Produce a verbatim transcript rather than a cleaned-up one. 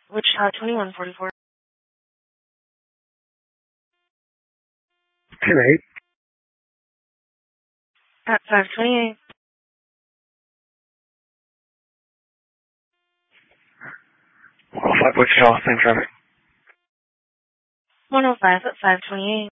Wichita twenty-one forty-four. ten eight. At five twenty-eight. one oh five Wichita, same traffic. one oh five at five twenty-eight.